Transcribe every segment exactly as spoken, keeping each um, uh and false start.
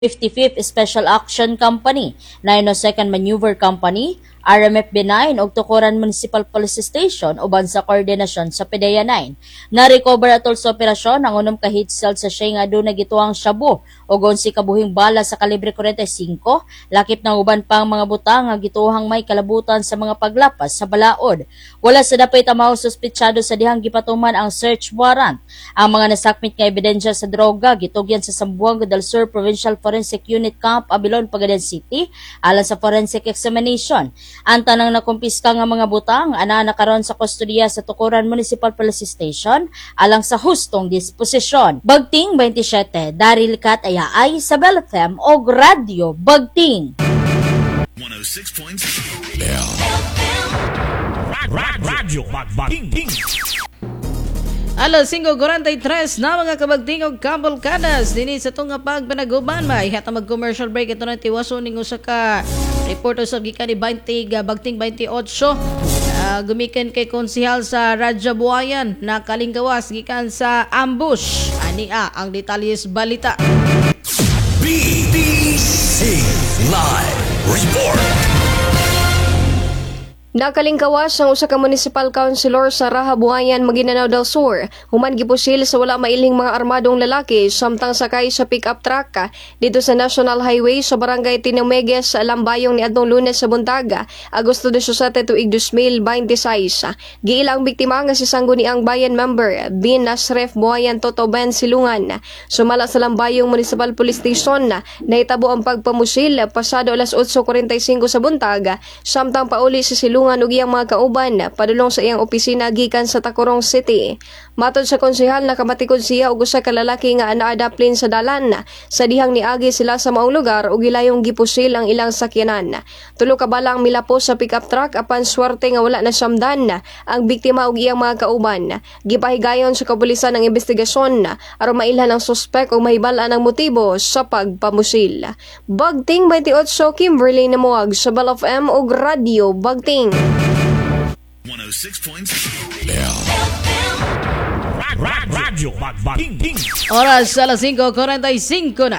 fifty-fifth Special Action Company, nine oh second Maneuver Company, R M F B nine ug Tukuran Municipal Police Station uban sa koordinasyon sa P D E A nine. Na-recover atol sa operasyon ang unom ka hit cell sa siya nga aduna gituang shabu ug onse ka buhing bala sa kalibre forty-five, lakip ng uban pang mga butang nga gituhang may kalabutan sa mga paglapas sa balaod. Wala sa dapay tamaw suspetsado sa dihang gipatuman ang search warrant. Ang mga nasakmit nga ebidensya sa droga gitugyan sa Zamboanga del Sur Provincial Forensic Unit Camp Abilon, Pagadan City alang sa forensic examination. Ang tanang nakumpiska nga mga butang ana nakaron sa kustodiya sa Tukuran Municipal Police Station alang sa hustong disposisyon. Bagting twenty-seven, Daryl Kat Ayaay sa Bell F M o Radio Bagting. one oh six point seven Radio Bagting. Alas five forty-three na mga kabagting og kabulkadas dinhi sa tunga pagpanaguban may hata mag commercial break ito na tiwaso ning usa ka reporter sa gikan ni twenty bagting twenty-eight uh, gumikan kay konsehal sa Radya Buayan na kalinggawas gikan sa ambush ani a ang detalyes balita. B B C Live Report. Nakalingkawas ang usa ka municipal councilor sa Raha Buayan, Maguindanao del Sur. Human gipusil sa wala mailing mga armadong lalaki samtang sakay sa pick-up truck dito sa National Highway sa Barangay Tinameges, Lambayong ni adtong Lunes sa Buntaga, Agosto disisiete tuig twenty twenty-six. Giila ang biktima nga si Sangguniang Bayan member Bin Nasref Buayan Toto Ben Silungan. Sumala sa Lambayong Municipal Police Station nahitabo ang pagpamusil pasado alas eight forty-five sa Buntaga samtang pauli si Silungan ug iyang mga kauban padulong sa iyang opisina gikan sa Tacurong City. Matod sa konsehal nakamatikod siya og usa ka lalaki nga anaa daplin sa dalan sa dihang niagi sila sa maong lugar ug gilayong gipusil ang ilang sakyanan. Tulo ka bala ang milapos sa pickup truck apan swerte nga wala na samdan ang biktima ug iyang mga kauban. Gipahigayon sa kapulisan ang investigasyon aron mailhan ang suspek ug mahibal-an ang motibo sa pagpamusil. Bagting twenty-eight Kimberly Namuag sa Bell F M ug Radio Bagting. one oh six point seven Radio Bagting. Oras alas five forty-five na.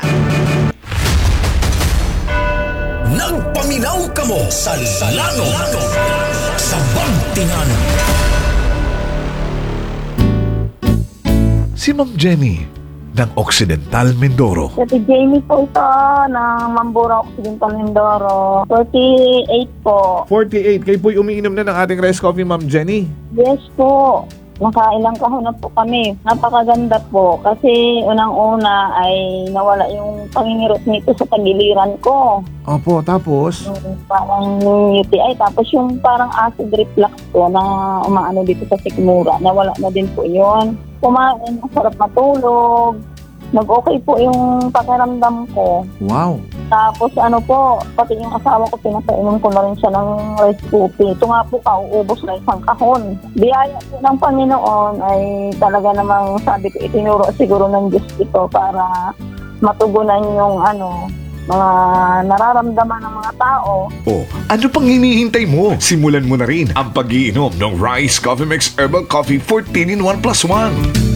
Nagpaminaw ka mo sa lanong sa Bagtingan. Si Ma'am Jenny ng Occidental Mindoro. Si Jamie po ito ng Mambura Occidental Mindoro. forty-eight po. forty-eight. Kayo po'y umiinom na ng ating rice coffee, Ma'am Jenny. Yes po. Nakailang kahon na po kami. Napakaganda po. Kasi unang-una ay nawala yung pangingirot nito sa tagiliran ko. Opo, tapos? Yung parang U T I. Tapos yung parang acid reflux po na umaano dito sa sikmura. Nawala na din po yun. Kumain, masarap matulog. Nag-okay po yung pakiramdam ko. Wow. Tapos ano po, pati yung asawa ko, pinapainom ko na rin siya ng rice coffee. Ito nga po, kauubos na isang kahon. Biyaya po ng Panginoon ay talaga namang sabi ko, itinuro siguro ng Diyos ito para matugunan yung ano, mga nararamdaman ng mga tao. Oh, ano pang hinihintay mo? Simulan mo na rin ang pag-iinom ng Rice Coffee Mix Herbal Coffee fourteen in one plus one.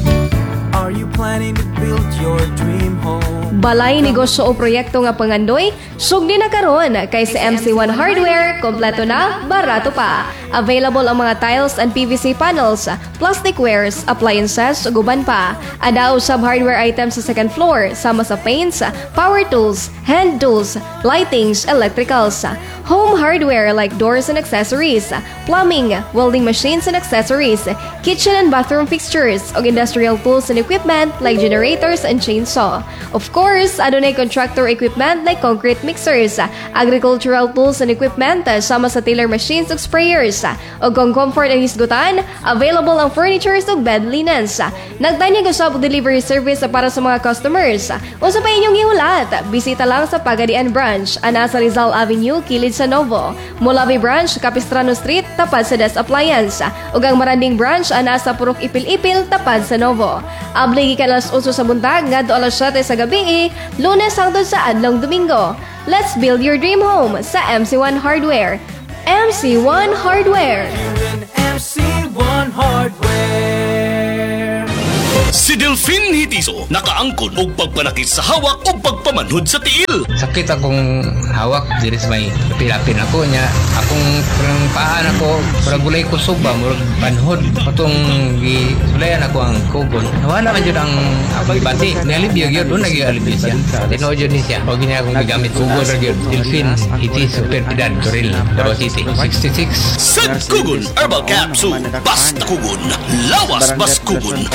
Are you planning to build your dream home? Balay negosyo o proyekto nga pangandoy, sugdi na karon kay sa M C one Hardware, kompleto na, barato pa. Available ang mga tiles and P V C panels, plastic wares, appliances, ug uban pa. Ada usab hardware items sa second floor, sama sa paints, power tools, hand tools, lightings, electricals. Home hardware like doors and accessories, plumbing, welding machines and accessories, kitchen and bathroom fixtures, ug industrial tools and equipment like generators and chainsaw. Of course, adunay contractor equipment like concrete mixers, agricultural tools and equipment, sama sa tiller machines ug sprayers. O kung comfort ang hisgutan, available ang furnitures ug bed linens. Nagtanyag usab og delivery service para sa mga customers. Usa pa inyong ihulat, bisita lang sa Pagadian Branch, ana sa Rizal Avenue, kilid sa Novo. Molavi Branch, Capistrano Street, tapad sa Des Appliance. Ug ang Maranding Branch, ana sa Purok Ipil-Ipil, tapad sa Novo. Abli gikan alas eight sa buntag ngadto alas seven sa gabi, Lunes hangtod sa adlong Domingo. Let's build your dream home sa M C one Hardware. M C one Hardware. M C one Hardware. Si Delphine Hitiso nakaangkon og pagpanakit sa hawak o pagpamanhod sa tiil. Sakit akong hawak diri sa may pilapin ako niya. Akong parang paan ako, parang gulay ko suba, murag panhod. Patong gisulayan ako ang kugon. Nawala man yun ang akong ibati. Nialibyo yun, doon nag-ialibyo siya. Tinood yun niya. Huwag niya akong gamit kugon na yun. Delphine Hitiso, Perpidad, Toril, Davao City, sixty-six. Sad Kugon Herbal Capsule. Basta Kugon. Lawas Bas Kugon.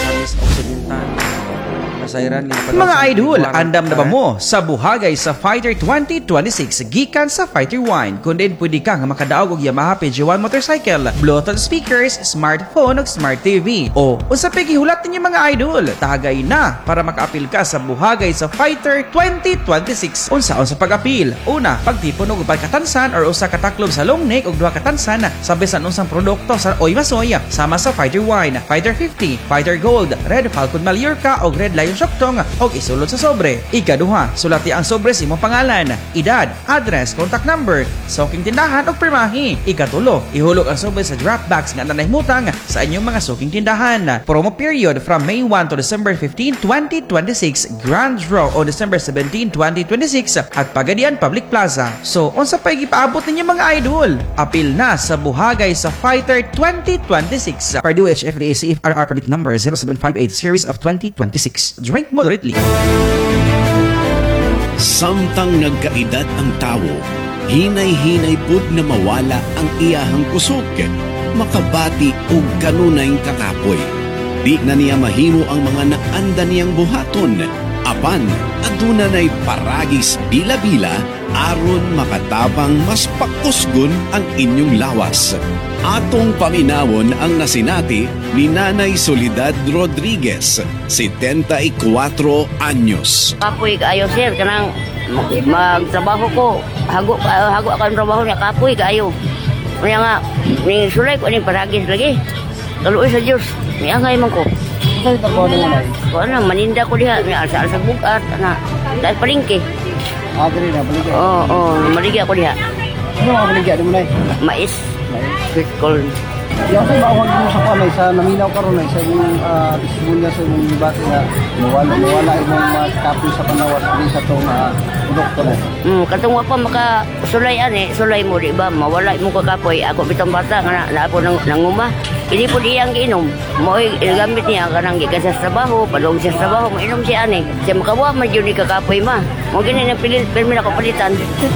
Mga idol, andam na ba mo sa buhagay sa Fighter twenty twenty-six gikan sa Fighter One? Kundin pwede ka nga makadaog og Yamaha P G one motorcycle, Bluetooth speakers, smartphone ug smart T V. O unsa pay gihulat ninyo mga idol? Tagay na para makaapil ka sa buhagay sa Fighter twenty twenty-six. Unsaon sa pag-apil? Una, pagtipon og upat katansan or usa ka taklob sa long neck ug duha katansan sa bisan unsang produkto sa Oy Masoy sama sa Fighter One, Fighter fifty, Fighter Gold, Red Falcon Mallorca ug Red Lion Shoktong og isulod sa sobre. Ikaduha, sulati ang sobre sa imong pangalan, edad, address, contact number, suking tindahan ug pirmahi. Ikatulo, ihulog ang sobre sa draft bags nga nanahimutang sa inyong mga suking tindahan. Promo period from May one to December fifteenth, twenty twenty-six. Grand draw on December seventeenth, twenty twenty-six at Pagadian Public Plaza. So, unsa pay gipaabot ninyo mga idol? Apil na sa buhagay sa Fighter twenty twenty-six. Purdue H F D A C F R R permit number zero seven five eight series of twenty twenty-six. Drink moderately. Samtang nagkaedad ang tawo, hinay-hinay pud na mawala ang iyahang kusog, makabati og kanunay kakapoy. Di na niya mahimo ang mga naanda niyang buhaton, apan aduna nay paragis bila-bila aron makatabang mas pakusgon ang inyong lawas. Atong paminawon ang nasinati ni Nanay Soledad Rodriguez, setenta-y-cuatro anyos. Kapoy kaayo sir, kanang magtrabaho ko. Hago hago akong trabaho niya, kapoy kaayo. Kaya nga, ni sulay ko ni paragis lagi. Kaluoy sa Diyos, niangay man ko. Sa trabaho na ko ano, maninda ko diha, ni alsa alsa bugat ana. Dahil palingki. Ah, dili na palingki. Oo, oh, oh, maligi ako diha. Ano ang maligi mo nay? Mais. Mais corn. Yung sa bawang mo sa kamay sa naminaw karon ay sa imong uh, isbunya sa imong bati na nawala nawala imong uh, kapoy sa panawas din sa tong uh, produkto na. Hmm, katong wa pa maka sulay ani, sulay mo di ba? Mawala imong kakapoy. Ako bitong bata nga na ako nang nanguma. Ini po diyang giinom. Mo'y gamit niya kanang gikan sa trabaho, padong sa trabaho, mainom siya ani. Siya makawa man yun ni kakapoy ma. Mo gini na pilil, pirmi na kapalitan.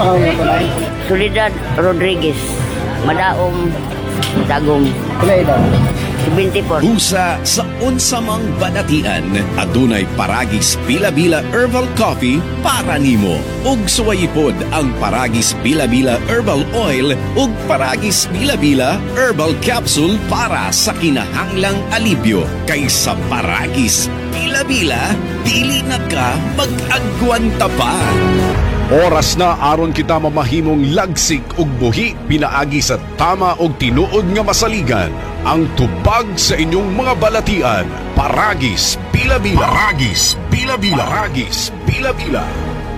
Soledad Rodriguez. Madaom Dagom. twenty-four. Usa sa unsamang banatian, adunay paragis bila-bila herbal coffee para nimo. Ug suwayipod ang paragis bila-bila herbal oil ug paragis bila-bila herbal capsule para sa kinahanglang alibyo. Kaysa paragis bila-bila, dili na ka mag-agwanta pa. Oras na aron kita mamahimong lagsik ug buhi pinaagi sa tama og tinuod nga masaligan. Ang tubag sa inyong mga balatian. Paragis bila-bila. Paragis bila-bila. Paragis bila-bila.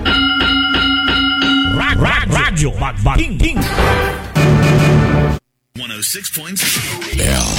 Rag, rag, radyo Bagbaking King. one oh six point seven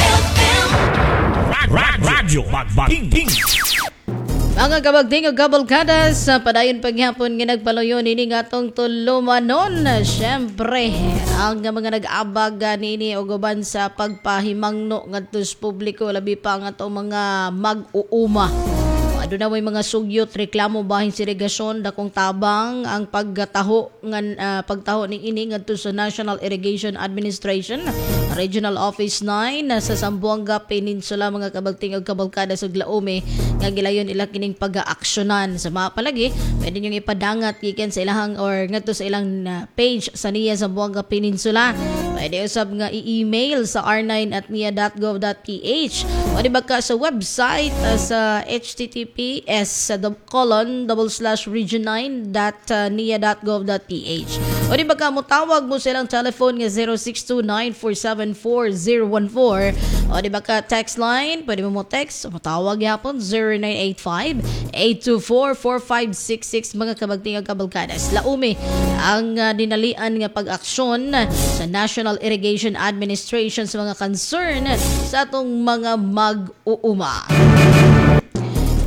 Rag, rag, radyo Bagbaking King. Mga kabagding o kabalkadas, sa padayon paghapon nga nagpaluyo nini nga atong tulumanon. Siyempre, ang mga nag-abag nini o guban sa pagpahimangno ngadto sa publiko, labi pa nga atong mga mag-uuma. Doon na may mga sugyot, reklamo bahin sirigasyon, dakong tabang ang pagtaho ngan uh, pagtaho ni ini ngadto sa National Irrigation Administration, Regional Office nine sa Zamboanga Peninsula. Mga kabagting ug kabalkada sa Glaume nga gilayon ila kining pag-aaksyonan sa mga palagi. Pwede niyo ipadangat gikan sa ilahang or ngadto sa ilang uh, page sa N I A Zamboanga Peninsula. Pwede usab nga i-email sa r nine at n i a dot gov dot p h o di ba ka sa website uh, sa h t t p s colon double slash region nine dot n i a dot gov dot p h o di ba ka mo tawag mo silang telephone nga zero six two nine four seven four zero one four o di ba ka text line, pwede mo mo text mo tawag yapon zero nine eight five eight two four four five six six. Mga kabagting kabalkadas, Laume ang uh, dinalian nga pag-aksyon sa National Irrigation Administration sa mga concern sa atong mga mag-uuma.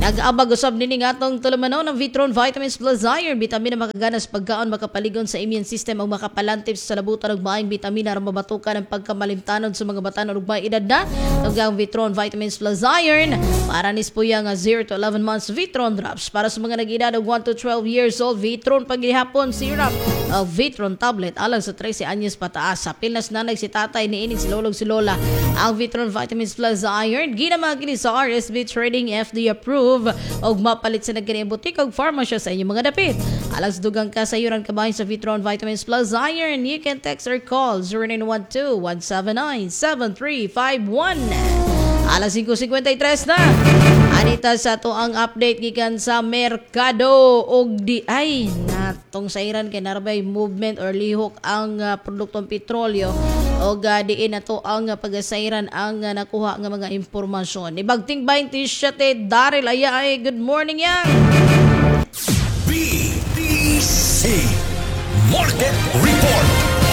Nag-abag usab nini nga atong tulumanon ng Vitron Vitamins Plus Iron, bitamina makaganas pagkaon makapaligon sa immune system o makapalantip sa labutan og maayong bitamina aron mabatukan ang pagkamalimtanon sa mga batan-o ug may edad na. Tugang Vitron Vitamins Plus Iron para nispuya nga zero to eleven months Vitron drops para sa mga nag-edad og one to twelve years old. Vitron paghihapon syrup o Vitron tablet alang sa thirteen anyos pataas. Sa pilas nanay si tatay niining si lolog si lola. Ang Vitron Vitamins Plus Iron ginamag kini sa R S B Trading F D A approved og mapalit sa nagkani butik og pharmacy sa inyong mga dapit. Alas dugang kasayuran kabahin sa Vitron Vitamins Plus Iron. You can text or call zero nine one two, one seven nine, seven three five one. Alas five fifty-three na. Anita sa to ang update gikan sa merkado og di ay natong sairan kay narbay movement or lihok ang uh, produktong petrolyo o uh, diin na to ang uh, pagasairan ang uh, nakuha nga mga impormasyon. Ibagting twenty-seven Daryl Ayay, good morning yang. B B C Market Report.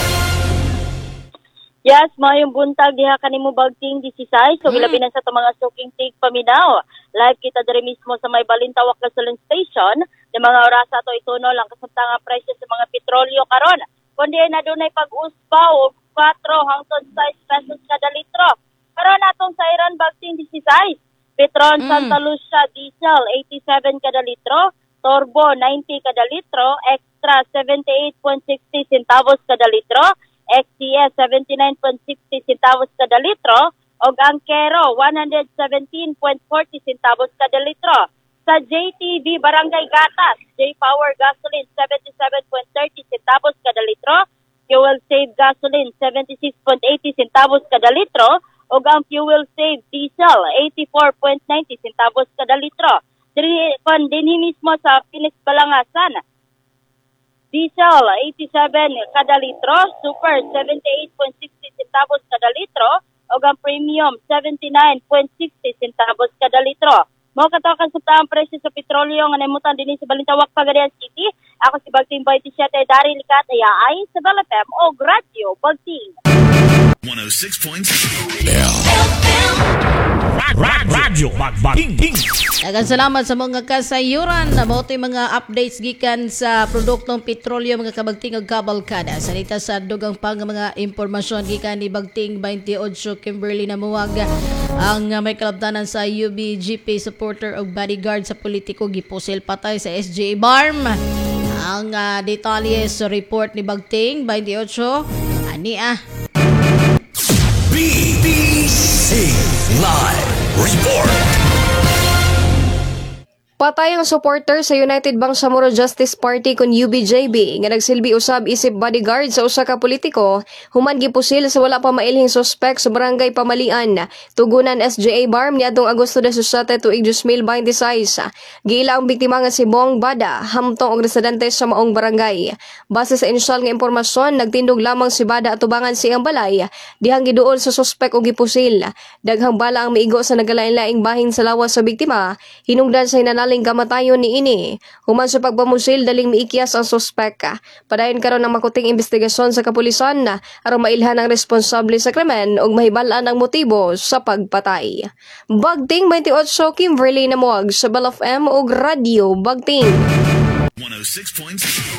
Yes, mayong buntag diha kanimo bagting disisay. So mm. ilabi na sa to mga suking tig paminaw. Live kita diri mismo sa may Balintawak Gasoline Station. Di mga oras ato ituno lang kasabtang presyo sa mga petrolyo karon. Kundi na dunay pag-usbaw four hangtod six pesos kada litro. Karon atong sa Iran bagting disisay. Petron mm. Santa Lucia diesel eighty-seven kada litro, turbo ninety kada litro, extra seventy-eight point six zero centavos kada litro. X T S seventy-nine point six zero centavos kada litro o ang Kero one seventeen point four zero centavos kada litro. Sa J T V Barangay Gatas, J-Power gasoline seventy-seven point three zero centavos kada litro, Fuel Save gasoline seventy-six point eight zero centavos kada litro o ang Fuel Save diesel eighty-four point nine zero centavos kada litro. Diri kon dinhi mismo sa Phoenix Balangasan, diesel eighty-seven kada litro, super seventy-eight point six zero centavos kada litro, o ang premium seventy-nine point six zero centavos kada litro. Mo katakan sa taang presyo sa petrolyo nga nahimutan dinhi sa Balintawak, Cagayan City. Ako si Bagting twenty-seven Daryl Licat ay sa Bal F M o Radio Bagting. one oh six point Radio Bagting. Daghang salamat sa mga kasayuran na mao mga updates gikan sa produktong petrolyo mga kabagting ug kabalkada. Salita sa dugang pang mga impormasyon gikan ni Bagting twenty-eight Kimberly Namuwag ang may kalabtanan sa U B G P supporter ug bodyguard sa politiko gipusil patay sa S J A Barm. Ang uh, detalye sa report ni Bagting twenty-eight ani ah B B C Live Report. Patay ang supporter sa United Bangsamoro Justice Party kon U B J B nga nagsilbi usab isip bodyguard sa usa ka politiko human gipusil sa wala pa mailhing suspek sa barangay Pamalian, Tugunan S J A Barm niadtong Agosto seventeen tuig twenty twenty-six. Giila ang biktima nga si Bong Bada hamtong og residente sa maong barangay. Base sa inisyal nga impormasyon, nagtindog lamang si Bada atubangan siyang balay dihang giduol sa suspek og gipusil. Daghang bala ang miigo sa nagalain-laing bahin sa lawas sa biktima, hinungdan sa hinanal daling kamatayon ni ini. Human sa pagpamusil daling miikyas ang suspek. Padayon karon ang makuting investigasyon sa kapulisan aron mailhan ang responsable sa krimen ug mahibalaan ang motibo sa pagpatay. Bagting twenty-eight Kimberly Namuwag sa Bal F M ug Radio Bagting. one oh six point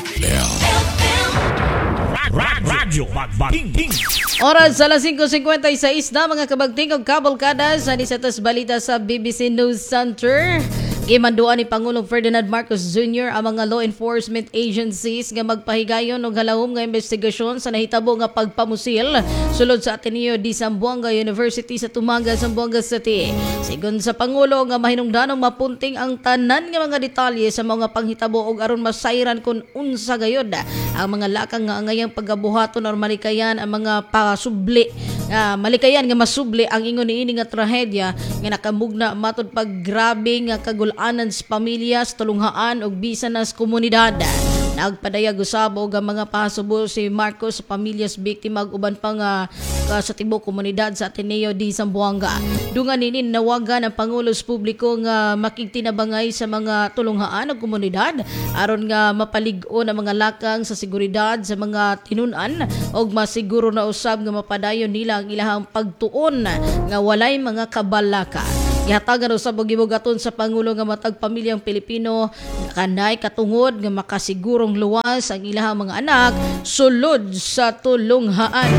Radio Bagting. Oras sa alas five fifty-six na mga kabagting ug kabalkada sa nisatas balita sa B B C News Center. Gimanduan ni Pangulong Ferdinand Marcos Junior ang mga law enforcement agencies nga magpahigayon og halahom nga investigasyon sa nahitabo nga pagpamusil sulod sa Ateneo di Zamboanga University sa Tumaga, Zamboanga City. Sigon sa Pangulo nga mahinungdanong mapunting ang tanan nga mga detalye sa mga panghitabo og aron masayran kun unsa gayod ang mga lakang nga angayang pagabuhaton or malikayan ang mga pasubli. Uh, malikayan nga masubli ang ingon niini nga trahedya nga nakamugna matod paggrabe nga kagul-anan sa pamilya, sa tulunghaan ug bisan nas komunidad. Nagpadayag usab og mga pasubo si Marcos sa pamilyas biktima ug uban pa nga sa tibok komunidad sa Ateneo di Zamboanga. Dungan nini nawagan ang Pangulo sa publiko nga makigtinabangay sa mga tulunghaan ug komunidad aron nga mapalig-on ang mga lakang sa seguridad sa mga tinun-an ug masiguro na usab nga mapadayon nila ang ilahang pagtuon nga walay mga kabalaka. Gihatagan usab og gibugaton sa pangulo nga matag pamilyang Pilipino kanay katungod nga makasigurong luwas ang ilahang mga anak sulod sa tulunghaan.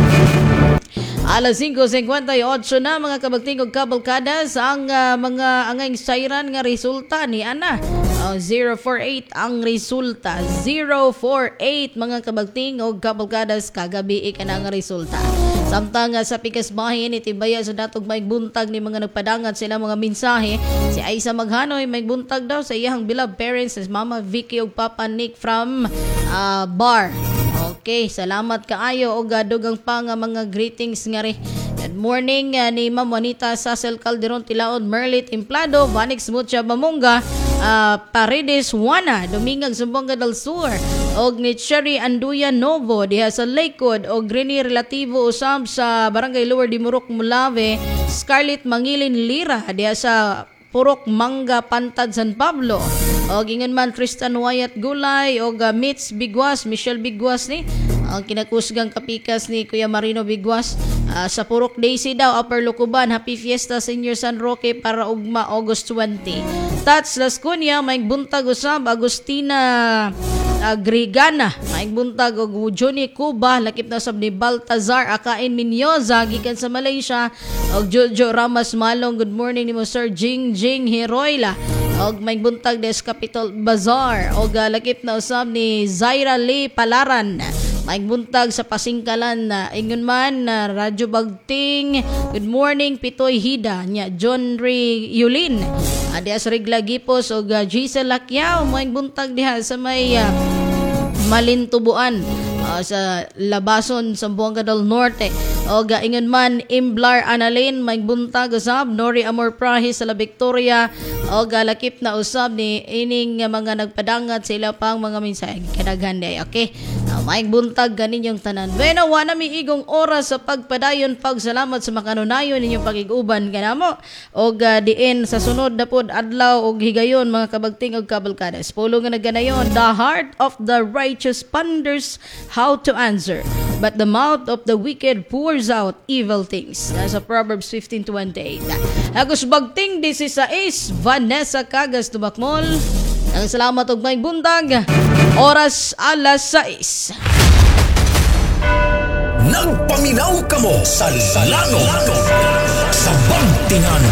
Alas five fifty-eight na mga kabagting og kabalkadas ang uh, mga angay sayran nga resulta ni ana. Uh, zero four eight ang resulta. zero four eight mga kabagting og kabalkadas kagabi ikana nga resulta. Samtang uh, sa pikas bahin itibaya sa datog may buntag ni mga nagpadangat sila mga mensahe. Si Aisa Maghanoy may buntag daw sa iyang beloved parents as Mama Vicky ug Papa Nick from uh, Bar. Okay, salamat kaayo og dugang pa nga mga greetings nga ri. Good morning uh, ni Ma'am Juanita Sasel Calderon Tilaod, Merlit Implado, Vanix Mucha Bamunga, uh, Paredes Juana, Domingag Zumbonga del Sur, og ni Cherry Anduya Novo diha sa Lakewood og Grini relativo usab sa Barangay Lower Dimurok Mulave, Scarlett Mangilin Lira diha sa Purok Mangga Pantad San Pablo. Og ingon man Tristan Wyatt Gulay og uh, Mitz Bigwas, Michelle Bigwas ni ang kinakusgang kapikas ni Kuya Marino Bigwas uh, sa Purok Daisy daw Upper Lukuban. Happy Fiesta Senior San Roque para ugma August twenty. Tats Las Cunha may buntag usab Agustina uh, Grigana may buntag og Johnny Cuba lakip na sab ni Baltazar Akain Minyoza gikan sa Malaysia og Jojo Ramas Malong. Good morning nimo Sir Jing Jing Heroyla og may buntag des Capital Bazaar og uh, lakip na usab ni Zaira Lee Palaran. May buntag sa Pasingkalan na uh, ingon man na uh, Radyo Bagting. Good morning Pitoy Hida nya John Ray Yulin. Uh, diha sa Regla Gipos og uh, Giselle Lakyao may buntag diha sa may uh, Malintubuan uh, sa Labason sa Buanga del Norte. O gaingon man Imblar Analin may buntag usab Nori Amor Prahi sa La Victoria o galakip na usab ni ining mga nagpadangat sila pang mga mensahe kadaghan day. Okay, uh, may buntag ganin yung tanan. Bueno, wa na mi igong oras sa pagpadayon pagsalamat sa makanunayon ninyong pagiguban kanamo og uh, diin sa sunod na pod adlaw og higayon mga kabagting og kabalkadas. Pulo nga naganayon, the heart of the righteous ponders how to answer, but the mouth of the wicked pours out evil things. Nasa Proverbs fifteen twenty-eight. Agus bagting sixteen, Vanessa Cagas Tumakmol. Ang salamat og may buntag. Oras alas sais. Nagpaminaw kamo sa Salano sa Bantingan.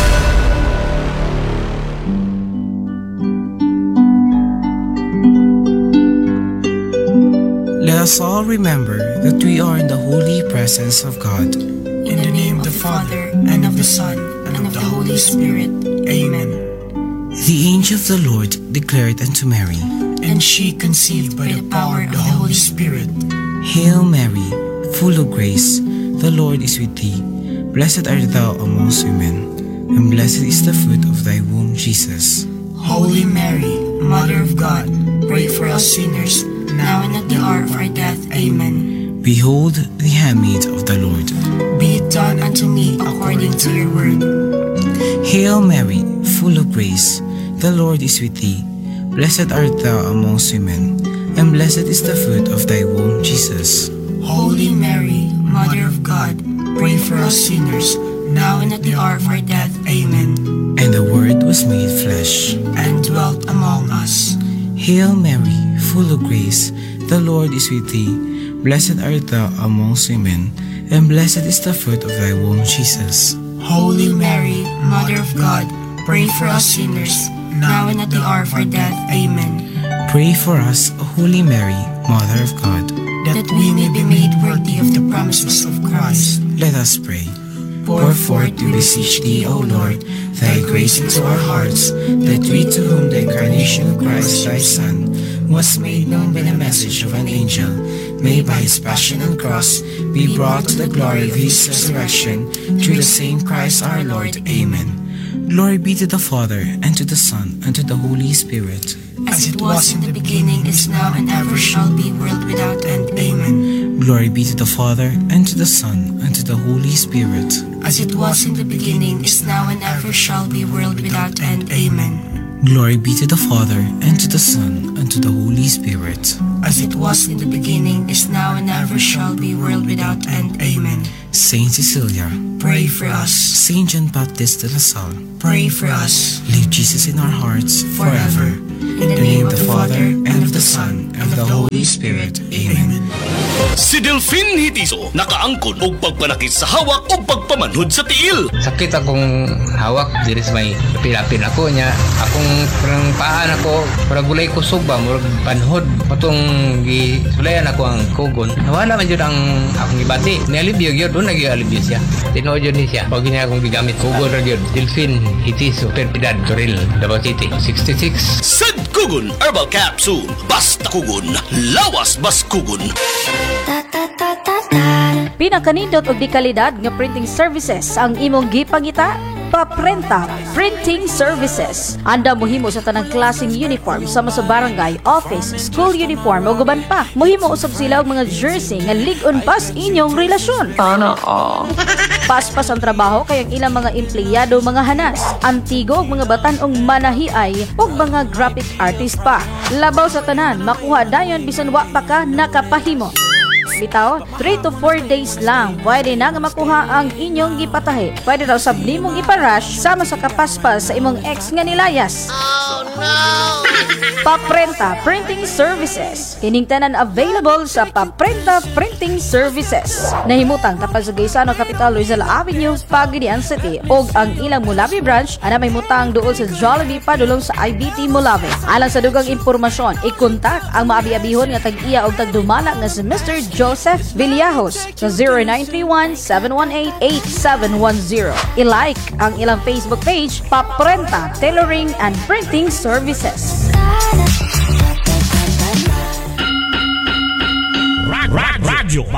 Let us all remember that we are in the holy presence of God. In the name of the Father, and of the Son, and of the Holy Spirit. Amen. The angel of the Lord declared unto Mary, and she conceived by the power of the Holy Spirit. Hail Mary, full of grace, the Lord is with thee. Blessed art thou amongst women, and blessed is the fruit of thy womb, Jesus. Holy Mary, Mother of God, pray for us sinners, now and at the hour of our death. Amen. Behold the handmaid of the Lord. Be it done unto me according to your word. Hail Mary, full of grace, the Lord is with thee. Blessed art thou amongst women, and blessed is the fruit of thy womb, Jesus. Holy Mary, Mother of God, pray for us sinners, now and at the hour of our death. Amen. And the Word was made flesh, and dwelt among us. Hail Mary, full of grace, the Lord is with thee. Blessed art thou amongst women, and blessed is the fruit of thy womb, Jesus. Holy Mary, Mother of God, pray for us sinners, now and at the hour of our death. Amen. Pray for us, Holy Mary, Mother of God, that we may be made worthy of the promises of Christ. Let us pray. Pour forth, we beseech thee, O Lord, thy grace into our hearts, that we to whom the incarnation of Christ thy Son was made known by the message of an angel, may by his passion and cross be brought to the glory of his resurrection, through the same Christ our Lord. Amen. Glory be to the Father, and to the Son, and to the Holy Spirit. As it was in the beginning, is now, and ever shall be, world without end. Amen. Glory be to the Father, and to the Son, and to the Holy Spirit. As it was in the beginning, is now, and ever shall be, world without end. Amen. Glory be to the Father, and to the Son, and to the Holy Spirit. as it was in the beginning, is now, and ever shall be, world without end. Amen. Saint Cecilia, Pray for us. Saint John Baptist de la Salle, Pray for us. leave Jesus in our hearts Forever. In the name of the Father, and of the Son, and of the Holy Spirit. Amen. Si Delphine Hitiso nakaangkon og pagpanakit sa hawak o pagpamanhod sa tiil. Sakit akong hawak, diri sa may pilapin ako niya. Akong parang paan ako, parang gulay ko suba, murag panhod. Patong gisulayan ako ang kugon. Nawala man yun ang akong ibati. Nialibyo yun, doon nag-ialibyo siya. Tinood yun niya. Pag niya akong gigamit kugon rin yun. Delphine Hitiso, Perpidad, Toril, Davao City, sixty-six. Sad Kugon Herbal Capsule. Basta kugon, lawas bas kugon. Pinakanindot og di kalidad nga printing services ang imong gipangita. Paprenta Printing Services. Anda mohimo sa tanang klaseng uniform sama sa barangay, office, school uniform o guban pa. Mohimo usab sila og mga jersey nga lig-on pas inyong relasyon. Sana all. Paspas ang trabaho kay ang ilang mga empleyado mga hanas, antigo og mga batanong manahiay ug mga graphic artist pa. Labaw sa tanan, makuha dayon bisan wa pa ka nakapahimo. Bitaw, three to four days lang pwede na nga makuha ang inyong gipatahi. Pwede raw sab nimong iparush sama sa kapaspas sa imong ex nga nilayas. Oh no! Paprenta Printing Services. Kining tanan available sa Paprenta Printing Services. Nahimutang tapal sa Gaisano Capital Rizal Avenue, Pagadian City ug ang ilang Mulawi branch ana may mutang duol sa Jollibee padulong sa I B T Mulawi. Alang sa dugang impormasyon, i-kontak ang maabi-abihon nga tag-iya og tagdumala nga si Mister Joseph Villajos sa zero nine three one, seven one eight, eight seven one zero. I-like ang ilang Facebook page, Paprenta Tailoring and Printing Services. Radyo